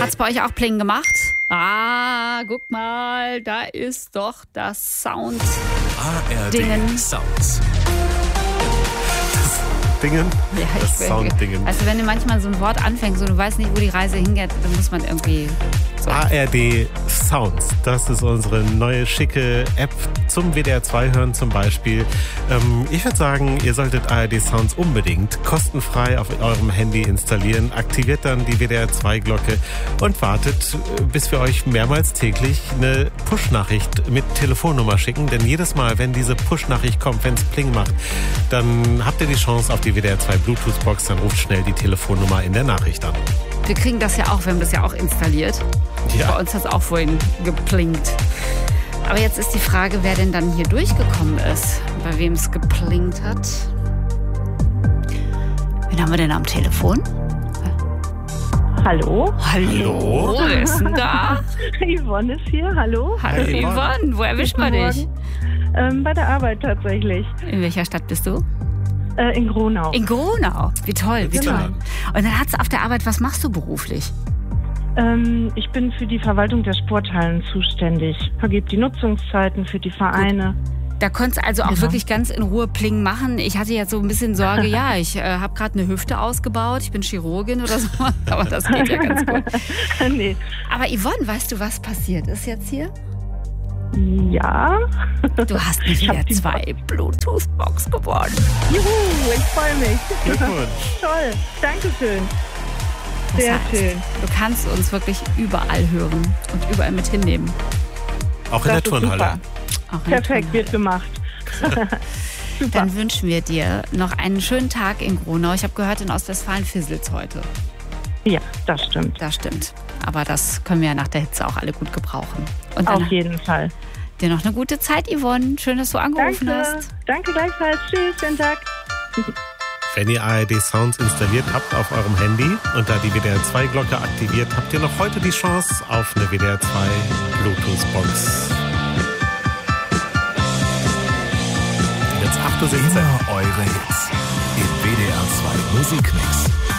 Hat's bei euch auch Pling gemacht? Ah, guck mal, da ist doch das Sound. ARD Sounds. Dingen? Ja, das Sound-Dingen. Also wenn du manchmal so ein Wort anfängst, so du weißt nicht, wo die Reise hingeht, dann muss man irgendwie... So. ARD Sounds, das ist unsere neue schicke App zum WDR 2 hören zum Beispiel. Ich würde sagen, ihr solltet ARD Sounds unbedingt kostenfrei auf eurem Handy installieren, aktiviert dann die WDR 2 Glocke und wartet, bis wir euch mehrmals täglich eine Push-Nachricht mit Telefonnummer schicken. Denn jedes Mal, wenn diese Push-Nachricht kommt, wenn es Pling macht, dann habt ihr die Chance auf die WDR 2 Bluetooth-Box, dann ruft schnell die Telefonnummer in der Nachricht an. Wir kriegen das ja auch, wir haben das ja auch installiert. Ja. Bei uns hat es auch vorhin geplinkt. Aber jetzt ist die Frage, wer denn dann hier durchgekommen ist, bei wem es geplinkt hat. Wen haben wir denn am Telefon? Hallo? Hallo? Wer ist denn da? Yvonne ist hier, hallo? Hallo Yvonne, wo erwischen wir dich? Bei der Arbeit tatsächlich. In welcher Stadt bist du? In Gronau. In Gronau. Wie toll, wie toll. Und dann hat's auf der Arbeit, was machst du beruflich? Ich bin für die Verwaltung der Sporthallen zuständig. Vergebe die Nutzungszeiten für die Vereine. Da konntest du also auch Genau. wirklich ganz in Ruhe Pling machen. Ich hatte jetzt so ein bisschen Sorge, ja, ich habe gerade eine Hüfte ausgebaut, ich bin Chirurgin oder so, aber das geht ja ganz gut. Nee. Aber Yvonne, weißt du, was passiert ist jetzt hier? Ja. Du hast eine Ich hab WDR die 2 Bluetooth-Box gewonnen. Juhu, ich freue mich. Glückwunsch. Toll, Dankeschön. Das Sehr heißt, schön. du kannst uns wirklich überall hören und überall mit hinnehmen. Auch in der Das ist Turnhalle. super. Auch in der Perfekt, Turnhalle. wird gemacht. Super. Dann wünschen wir dir noch einen schönen Tag in Gronau. Ich habe gehört, in Ostwestfalen fisselt's heute. Ja, das stimmt. Das stimmt. Aber das können wir ja nach der Hitze auch alle gut gebrauchen. Und dann Auf jeden Fall. dir noch eine gute Zeit, Yvonne. Schön, dass du angerufen Danke. hast. Danke gleichfalls. Tschüss, schönen Tag. Wenn ihr ARD Sounds installiert habt auf eurem Handy und da die WDR 2 Glocke aktiviert, habt ihr noch heute die Chance auf eine WDR 2 Bluetooth-Box. Jetzt 8:17 Uhr. Immer eure Hits im WDR 2 Musikmix.